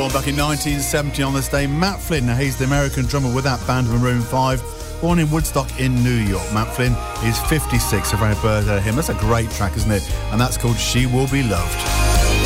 Born back in 1970 on this day, Matt Flynn. Now, he's the American drummer with that band Maroon 5, born in Woodstock in New York. Matt Flynn is 56, so very birthday to him. That's a great track, isn't it? And that's called She Will Be Loved.